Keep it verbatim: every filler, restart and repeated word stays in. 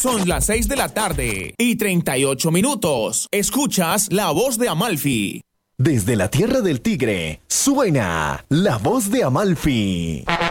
Son las seis de la tarde y treinta y ocho minutos. Escuchas La Voz de Amalfi. Desde la tierra del tigre, suena La Voz de Amalfi.